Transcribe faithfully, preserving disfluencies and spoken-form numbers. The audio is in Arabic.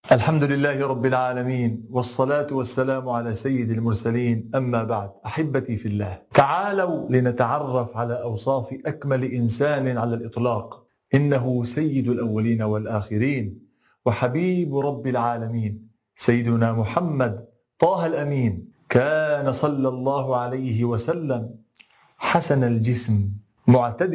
الحمد لله رب العالمين، والصلاة والسلام على سيد المرسلين، أما بعد. أحبتي في الله، تعالوا لنتعرف على أوصاف أكمل إنسان على الإطلاق. إنه سيد الأولين والآخرين وحبيب رب العالمين، سيدنا محمد طه الأمين. كان صلى الله عليه وسلم حسن الجسم معتدل